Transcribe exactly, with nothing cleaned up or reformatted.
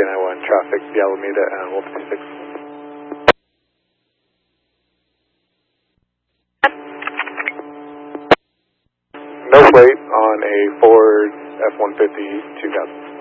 nine one, traffic, the Alameda and Wolf two six. No plate on a Ford F one fifty two thousand.